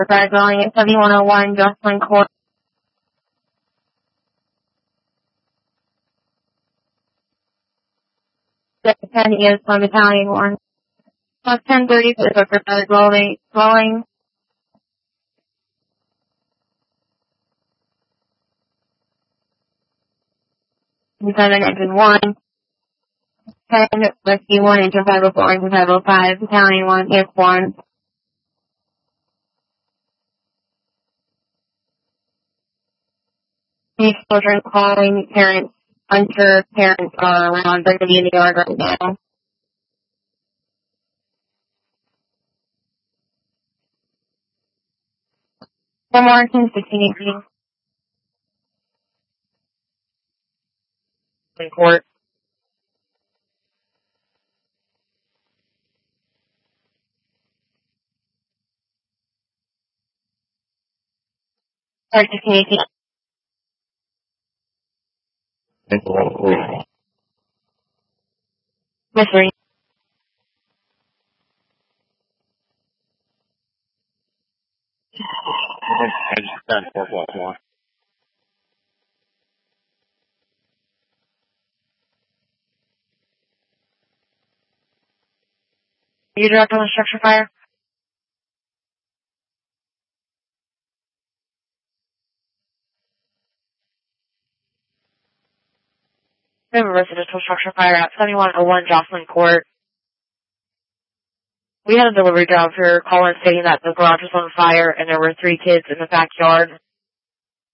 Fire dwelling at 7101 Jocelyn Court. The 10 is on Battalion 1. Plus 1030 for the fire dwelling. 7 engine 1. 10 rescue 1 engine 504 engine 505 Battalion 1 if 1. These children calling parents, unsure parents are around. They're going to be in the yard right now. For Morrison, 1618. In court. Sorry, 1618. Mystery. I just done 4+1. You direct on the structure fire? We have a residential structure fire at 7101 Jocelyn Court. We had a delivery job for caller stating that the garage was on fire and there were 3 kids in the backyard.